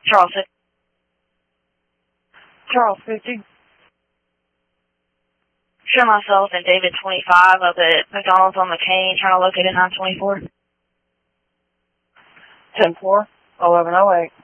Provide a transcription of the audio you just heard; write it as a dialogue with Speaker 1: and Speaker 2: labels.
Speaker 1: Charles 50.
Speaker 2: Charles 50.
Speaker 1: Show myself and David 25 up at McDonald's on McCain, trying to locate a 924.
Speaker 2: 10-4, 1108.